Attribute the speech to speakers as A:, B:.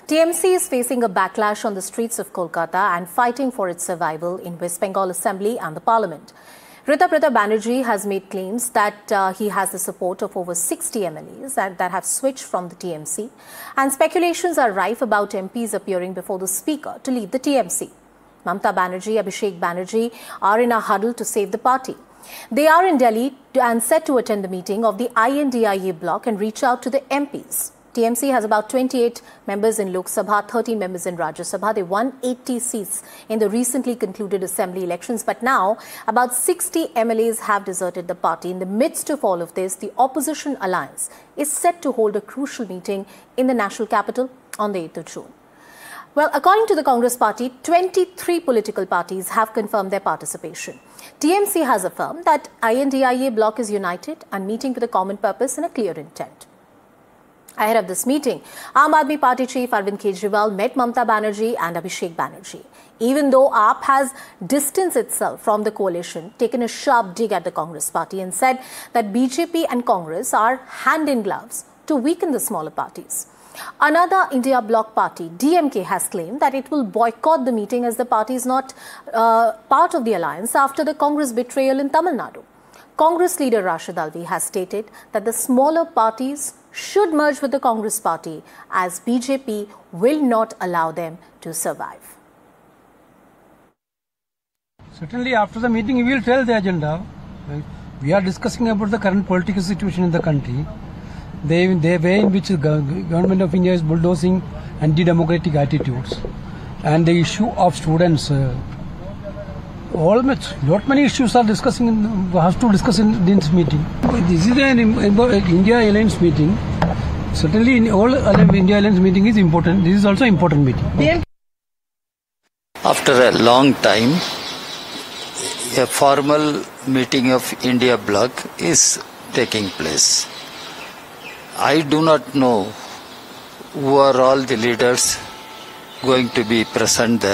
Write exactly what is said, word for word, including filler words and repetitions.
A: T M C is facing a backlash on the streets of Kolkata and fighting for its survival in West Bengal Assembly and the Parliament. Ritabhrata Banerjee has made claims that uh, he has the support of over sixty M L As that, that have switched from the T M C, and speculations are rife about M Ps appearing before the Speaker to lead the T M C. Mamata Banerjee, Abhishek Banerjee are in a huddle to save the party. They are in Delhi and set to attend the meeting of the I N D I A bloc and reach out to the M Ps. T M C has about twenty-eight members in Lok Sabha, thirteen members in Rajya Sabha. They won eighty seats in the recently concluded assembly elections, but now about sixty M L As have deserted the party. In the midst of all of this, the opposition alliance is set to hold a crucial meeting in the national capital on the eighth of June. Well, according to the Congress party, twenty-three political parties have confirmed their participation. T M C has affirmed that I N D I A bloc is united and meeting with a common purpose and a clear intent. Ahead of this meeting, Aam Aadmi Party chief Arvind Kejriwal met Mamata Banerjee and Abhishek Banerjee. Even though A A P has distanced itself from the coalition, taken a sharp dig at the Congress party and said that B J P and Congress are hand in gloves to weaken the smaller parties. Another India bloc party, D M K, has claimed that it will boycott the meeting as the party is not uh, part of the alliance after the Congress betrayal in Tamil Nadu. Congress leader Rashid Alvi has stated that the smaller parties should merge with the Congress party as B J P will not allow them to survive.
B: Certainly after the meeting we will tell the agenda. We are discussing about the current political situation in the country. The, the way in which the government of India is bulldozing anti-democratic attitudes and the issue of students. Uh, all much, lot many issues are discussing in, have to discuss in this meeting. This is an India Alliance meeting. Certainly, in all India Alliance meeting is important. This is also important meeting.
C: After a long time, a formal meeting of India bloc is taking place. I do not know who are all the leaders going to be present there.